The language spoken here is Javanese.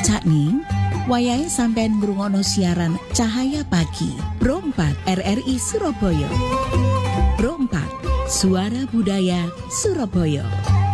Cakning, wayahe sampean ngrungokno siaran Cahaya Pagi, Pro 4 RRI Surabaya. Pro 4, Suara Budaya Surabaya.